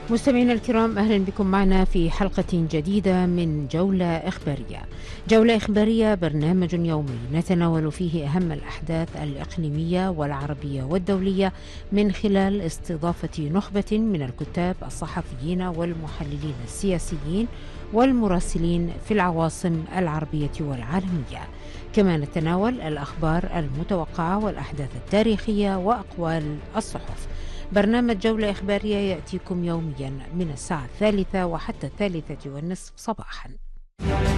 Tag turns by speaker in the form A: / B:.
A: مستمعينا الكرام، أهلا بكم معنا في حلقة جديدة من جولة إخبارية. جولة إخبارية برنامج يومي نتناول فيه أهم الأحداث الإقليمية والعربية والدولية من خلال استضافة نخبة من الكتاب الصحفيين والمحللين السياسيين والمراسلين في العواصم العربية والعالمية. كما نتناول الأخبار المتوقعة والأحداث التاريخية وأقوال الصحف. برنامج جولة إخبارية يأتيكم يوميا من الساعة 3 وحتى 3:30 صباحا.